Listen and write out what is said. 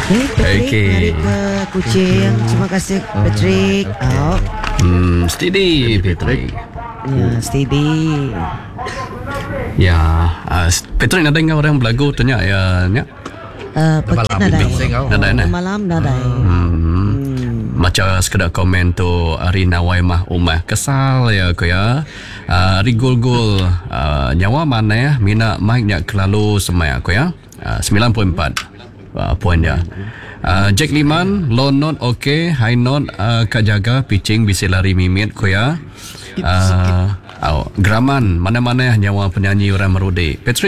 Okey, Patrick, Okey. mari ke kucing. Terima kasih, Patrick. Steady Patrick. Ya, steady. Ya, Patrick nak dengar orang belagu tanya ya nya. Pakai nadai. Nadai, nah. Malam nadai. Macam sekedar komen tu Ari Nawaimah Umah kesal ya aku ya. Ari gol-gol nyawa mana ya mina mic nya kelalu semai aku ya. 9.4 poin dia. Jack Liman low note okay, high note kak jaga pitching bisa lari mimit ko ya. Graman mana-mana nyawa penyanyi orang merudi. Patrick